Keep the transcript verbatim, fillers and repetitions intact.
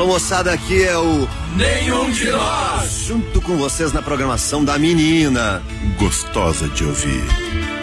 Alô, moçada, aqui é o Nenhum de Nós, junto com vocês na programação da menina gostosa de ouvir.